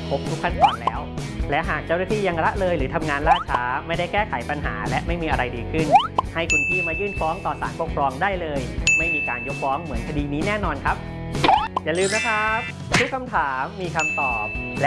ครบทุกขั้นตอนแล้วและหากเจ้าหน้าที่ยังละเลยหรือทำงานล่าช้าไม่ได้แก้ไขปัญหาและไม่มีอะไรดีขึ้นให้คุณพี่มายื่นฟ้องต่อศาลปกครองได้เลยไม่มีการยกฟ้องเหมือนคดีนี้แน่นอนครับอย่าลืมนะครับทุกคำถามมีคำตอบและ